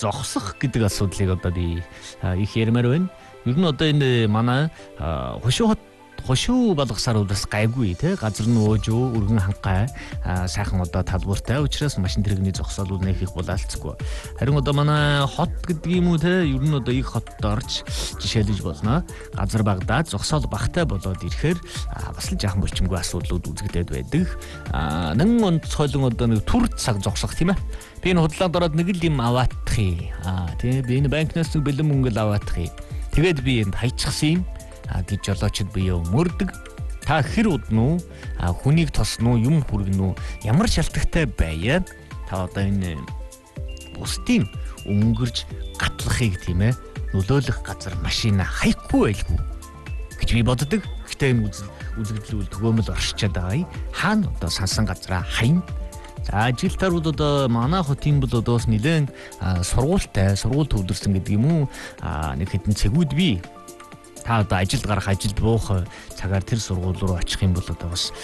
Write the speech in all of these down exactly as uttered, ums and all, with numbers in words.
зогсох гэдэг асуудлыг одоо би их ярмаар байна. Ер нь одоо энэ манай хошуу хошуу болгосаар удаас гайгүй те газар нь өөжөө өргөн хангай сайхан одоо талбартай учраас машин тэрэгний зогсоол үнэх их булаалцгүй. Харин одоо манай хот гэдэг юм уу те ер нь одоо их хотод орж жишээлж болно. Газар багадаа зогсоол багтай болоод ирэхээр бас л жаахан булчимгүй асуудлууд үзэгдээд байдаг. Нэн онцгойлон одоо нэг түр цаг зогсох тийм ээ. Би энэ худлаад ороод нэг л юм аваадах. Аа тийм би энэ банкнаас нэг бэлэн мөнгө л аваадах. Тэгээд би энд хайчихсан юм. Гэж жолоочд биеэ мөрдөг. Та хэр уднуу хүнийг тосноо юм хүргэнүү ямар шалтгатай байя та одоо энэ бусдын өнгөрж гатлахыг тийм ээ нөлөөлөх газар машина хайхгүй байлгүй гэж би боддог. Гэхдээ энэ үзэгдлүүл төгөөмөл оршичаад байгаа. Хаана одоо сансан газараа хайн. За ажилтнууд одоо манай хотын бол одоос нэлээд сургуультай сургууль төвлөрсөн гэдэг юм уу нэг хэдэн цэгүүд бий. Та одоо ажилд гарах ажилд буух цагаар тэр сургууль руу очих юм бол одоо бас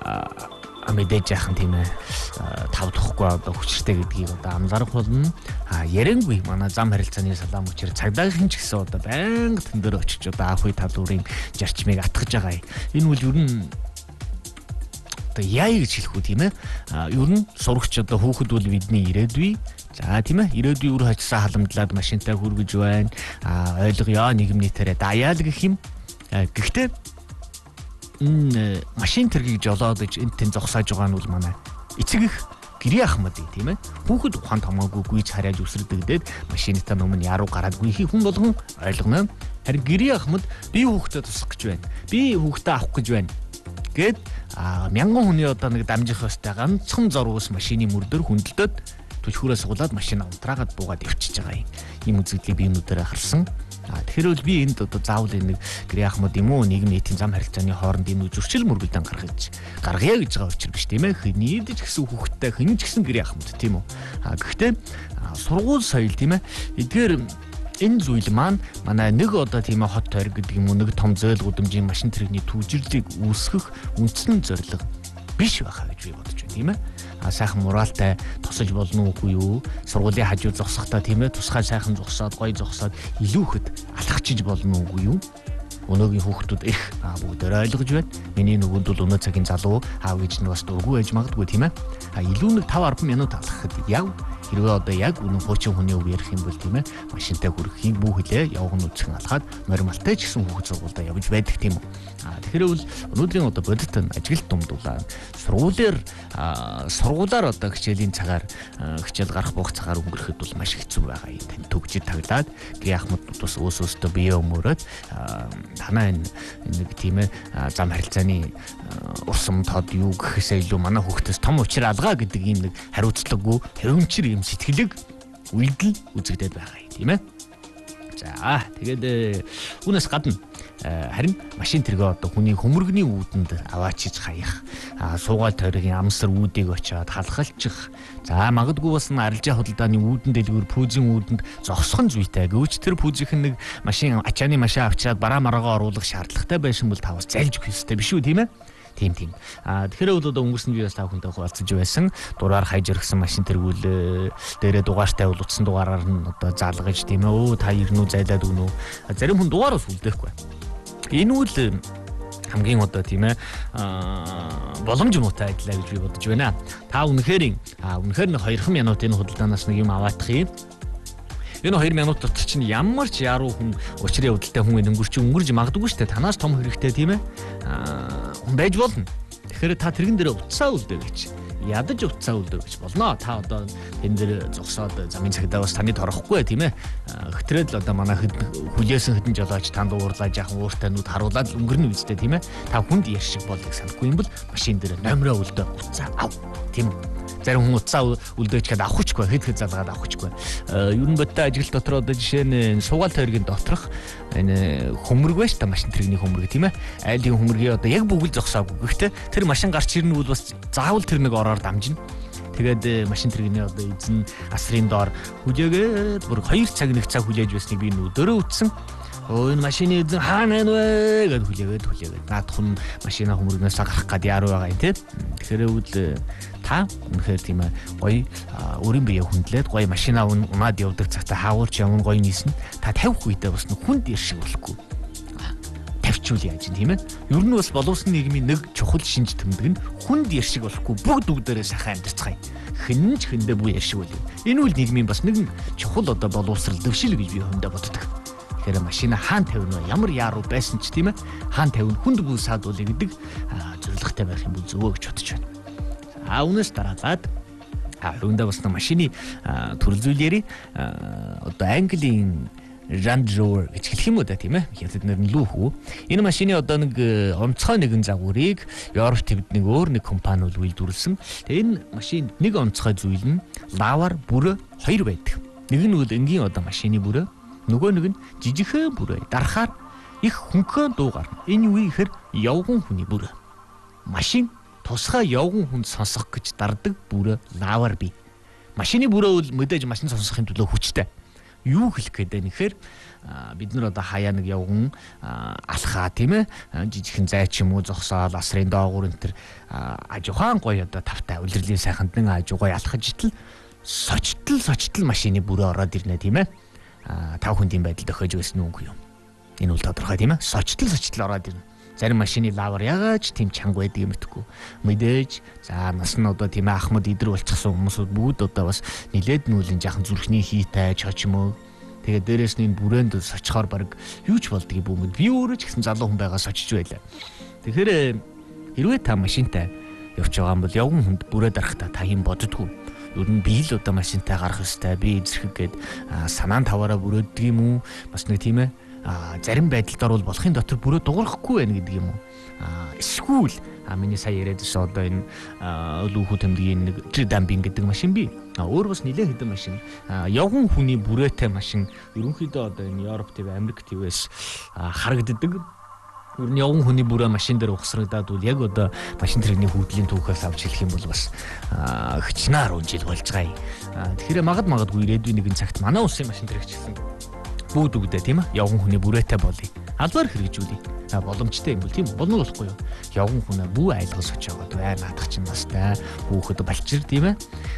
мэдээж яахан тийм ээ тав тухгүй одоо хүчтэй гэдгийг одоо анзаарах болно. А ярэнгүй манай зам харилцааны салаам учраас цагдаагийн ч гэсэн одоо байнга тэн дээр очиж одоо аах үе талуурын зарчмыг атгаж байгаа. Энэ үл ер нь одоо яа гэж хэлэх үү тийм ээ. Ер нь сурагч одоо хүүхэд бол бидний ирээдүй. За тийм ээ ирээдүйн үр хачсан халамжлаад машинтай хүргэж байна. А ойлгоё нийгэм нийтээрээ даяал гэх юм. Гэхдээ энэ машин тэргийг жолоод ич энэ тэн зогсоож байгаа нь бол манай эцэг их гэрээ ахмад тийм ээ. Хүүхэд ухаан томоогүй гүйж харяаж үсрэгдээд машинтаа өмнө яруу гараадгүй их хүн болгон ойлгоно. Харин гэрээ ахмад би хүүхдэд тусах гэж байна. Би хүүхдээ авах гэж байна. Гэт мянган хүний одоо нэг дамжих хөстэй ганцхан зургуус машины мөрдөр хүндэлдэд түлхүүрээ суглаад машина унтраагаад буугаад явчихж байгаа юм үзэгдлийг би өнөөдөр харсан. Тэгэхээр бол би энд одоо заавал нэг гэрээ ахмад юм уу нийгэм нийтийн зам харилцааны хооронд энэ зөрчил мөргөлдөн гаргаж гаргая гэж байгаа учраас биш тийм ээ. Нийдэж гэсэн хүүхдтэй хэн ч гэсэн гэрээ ахмад тийм үү. Гэхдээ сургууль соёл тийм ээ. Эдгээр энэ зүйл маань манай нэг одоо тийм ээ хот тойрог гэдэг юм уу нэг том зөөл гудамжийн машин тэрэгний түвжирлийг үүсгэх үндсэн зорилго биш байхаа гэж би бодож байна тийм ээ. А сайхан муралтай тосож болно уугүй юу? Сургуулийн хажуу зогсохдоо тийм ээ тусгай сайхан зогсоод гоё зогсоод илүү ихэд алхачиж болно уугүй юу? Өнөөгийн хүүхдүүд их бүгдээр ойлгож байна. Миний нөгөөнд бол өнөө цагийн залуу аав гэж нь бас дургүй байж магадгүй тийм ээ. А илүү нэг five ten минут алхахад яг хэрвээ одоо яг үнэн хуучин хүний үг ярих юм бол тийм ээ машинтай хүрэхийн бүх хилээ явган үцхэн алхаад нормалтай ч гэсэн хүүхд сургуультай явж байдаг тийм үү. А тэгэхээр бол өнөөдрийн одоо бодит ажиглалт думдуулаа сургуулиар сургуулаар одоо хичээлийн цагаар хичээл гарах буух цагаар өнгөрөхөд бол маш хэцүү байгаа юм. Тань төгжид таглаад гээ ахмад бас өөс өөстөө бие өмөрөөд танаа энэ нэг тийм ээ зам харилцааны урсам тод юу гэхээсээ илүү манай хүүхдээс том учир алгаа гэдэг ийм нэг хариуцлагагүй хөвмчр юм сэтгэлэг үйлдэл үзэгдээд байгаа юм тийм ээ. За тэгээд үүнээс гадна харин машин тэргээ одоо хүний хөмөргөний үүдэнд аваачиж хаях суугаад тойргийн амсар үүдийг очиод халахалчих за магадгүй бас арилжаа худалдааны үүдэн дэлгүүр пүүзийн үүдэнд зогсох нь зүйтэй гэвч тэр пүүзийнх нь нэг машин ачааны машин авчираад бараа мараагаа оруулах шаардлагатай байсан бол тавс зайлж өгөх ёстой биш үү тийм ээ. Тийм тийм. А тэгэхээр бол одоо өнгөрсөн виэс тав хүнтэй хуваалцаж байсан. Дураар хайж ирсэн машин тэргүүл дээрээ дугаартай бол утсан дугаараар нь одоо заалгаж тийм ээ. Өө та ирнүү зайлаад өгнө үү. Зарим хүн дугаараас үлдээхгүй. Энэ үл хамгийн одоо тийм ээ боломж муутай ажиллаа гэж би бодож байна. Та үнэхээр үнэхээр нэг two минутын худалдаанаас нэг юм аваадах юм. Энэ two минут дотор чинь ямар ч яруу хүн учрын худалтай хүн өнгөрч өнгөрж магадгүй шүү дээ. Танаас том хэрэгтэй тийм ээ. Хүн байж болно. Тэгэхээр та тэрэгэн дээр утсаа үлдээ гэж. Ядаж утсаа үлдээ гэж болно. Та одоо энэ дээр зогсоод замын цагдаа бас таны торохгүй тийм ээ. Хэтрээд л одоо манай хүлээсэн хэдэн жолооч танд уурлаа жаахан ууртай нүд харуулаад өнгөрнө үстэй тийм ээ. Та хүнд яар шиг болдог санахгүй юм бол машин дээр номероо үлдээ утсаа ав тийм үү. Зарим хүн утсаа үлдээчгээд авахчгүй хэд хэд залгаад авахчгүй. Ер нь бодтой ажил дотор одоо жишээ нь суугаал тойргийн доторх энэ хөмөрг байж та машин тэрэгний хөмөрг тийм ээ. Айлын хөмөргийг одоо яг бүгд зогсоогүй. Гэхдээ тэр машин гарч ирнэ бол бас заавал тэр нэг ороор дамжина. Тэгээд машин тэрэгний одоо эзэн асрын доор хүлээгээд бүр two цаг нэг цаг хүлээж байсныг би нүдөрөө үтсэн. Өө энэ машины эзэн хаана вэ гэж хүлээгээд хүлээгээд наадах нь машина хөмөргнөөс гарах гад яруу байгаа юм тийм. Тэгэхээр үл та үнэхээр тийм ээ гоё өөрийн биеэ хүндлээд гоё машина унаад явдаг цагта хаагуулч явна гоё нисэн та тавих үедээ бас хүнд иршиг болохгүй тавьчул яаж тийм ээ ер нь бас боловсон нийгмийн нэг чухал шинж тэмдэг нь хүнд иршиг болохгүй бүгд бүгдээрээ сайхан амьдарцгаая хэн ч хэндээ бүү иршиг бол энэ үл нийгмийн бас нэг чухал одоо боловсрал дэвшил гэж би хүндээ боддог. Тэгэхээр машина хаан тавина ямар яаруу байсан ч тийм ээ хаан тавин хүнд бүү саадуулъя гэдэг зорилготой байх юм бол зөвөө гэж бодож байна. А үүнээс дараагаад үүндээ бас машины төрөл зүйл ярий одоо Английн Land Rover гэж хэлэх юм уу да тийм ээ хятад нэр нь лүүхүү энэ машины одоо нэг онцгой нэгэн загварыг Европ төвд нэг өөр нэг компани бол үйлдвэрлэсэн. Тэгээ энэ машинд нэг онцгой зүйл нь лавар бүрэ хоёр байдаг. Нэг нь бол энгийн одоо машины бүрэ нөгөө нэг нь жижигхэн бүрэ дарахаар их хөнгөн дуугаар энэ юу ихээр явган хүний бүрэ машин тусгай явган хүнд сонсох гэж дарддаг бүрэ лавар бий. Машины бүрэ бол мэдээж машин сонсохын төлөө хүчтэй. Юу хэлэх гээд байна гэхээр бид нар одоо хаяа нэг явган алхаа тийм ээ жижигхэн зай ч юм уу зогсоол асрын доогуур энэ төр ажухаан гоё одоо тавтай улирлын сайханд нэг ажугой алхаж итэл сочтол сочтол машины бүрээ ороод ирнэ тийм ээ тав хүндийн байдал дохиож байсан үгүй юу энэ бол тодорхой тийм ээ сочтол сочтол ороод ирнэ. Зарим машины лавар яагаад тийм чанга байдаг юм бэ? Мэдээж за нас нь одоо тийм ээ ахмад идэр болчихсон хүмүүсүүд бүгд одоо бас нилээд нүүлэн жахан зүрхний хийтэй ч юм уу. Тэгээд дээрээс нь энэ бүрээнд сочхоор баг юу ч болдгийг бүүмэд би өөрөө ч гэсэн залуу хүн байгаа сочж байлаа. Тэгэхээр хэрвээ та машинтай явж байгаа юм бол явган хүнд бүрээ дарахтаа та юм боддгоо. Ер нь би л одоо машинтай гарах ёстой би эзэрхэг гээд санаан таваараа бүрөөдөг юм уу? Бас нэг тийм ээ А зарим байдалд орвол болохын дотор бүрөө дуурахгүй байна гэдэг юм уу? А эсвэл а миний сая яриадсан одоо энэ лүүхүү тэмдгийн нэг дамбинг гэдэг машин бий. А өөр бас нэлээд хэдэн машин явган хүний бүрээтэй машин ерөнхийдөө одоо энэ Европ төв Америк төвөөс харагддаг. Ер нь явган хүний бүрээ машин дээр ухсрагдаад бол яг одоо машин тэрэгний хүүдлийн түүхээс авч хэлэх юм бол бас хчнаар унжил болж байгаа. Тэгэхээр магад магадгүй ирээдүйн нэгэн цагт манай улсын машин тэрэгчсэн бүгд үгдээ тийм ээ явган хүний бүрээтэй болъё. Албаар хэрэгжүүлье. А боломжтой юм бол тийм болно болохгүй юу? Явган хүнээ бүү айлгаж очоод бай наадах чинь настай хүүхэд балчир тийм ээ.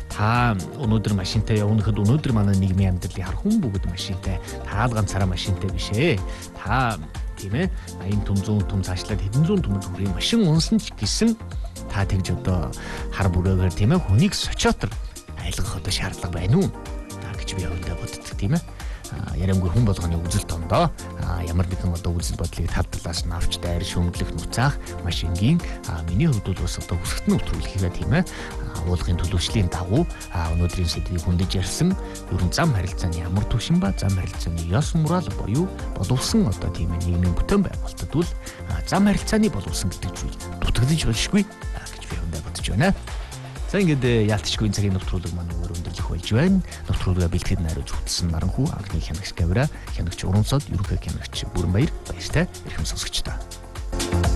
Та өнөөдөр машинтай явнахад өнөөдөр манай нийгмийн амьдралыг хар хүн бүгд машинтай таал ганцаараа машинтай биш ээ. Та тийм ээ аян том зүүн том цаашлаад хэдэн зуун том хүрээ машин унсан ч гэсэн та тэгж одоо хар бүрээгээр тийм ээ хүнийг сочиотор айлгах одоо шаардлага байна уу? Та гэж би өөртөө боддог тийм ээ. Ярамгүй хүн болгоны үзэл тондоо ямар нэгэн одоо үзэл бодлыг тал талаас нь авч дайр шөмглөх нуцаах машингийн миний хувьд бол бас одоо хүсэгтэн өвтрүүлэхээ тийм ээ уулгын төлөвчлийн дагуу өнөөдрийн сэдвийг хөндөж ярьсан ерөн зам харилцааны ямар түвшин ба зам харилцааны ёс мурал буюу боловсон одоо тийм ээ нийгмийн бүтээн байгуулалтад бол зам харилцааны боловсон гэдэг зүйл дутагдж болшгүй гэж би өндөө бодож байна. За ингээд яалтчгүй цагийн нөтрүүлэг маань өөр өндөрлөх болж байна. Нөтрүүлгээ бэлтгэхэд найруулж хөтлсөн Наранхүү анхны хянагч Гавра, хянагч Урамсод, ерөнхий хянагч Бүрэнбаяр баяртай эрхэм сонсогчдоо.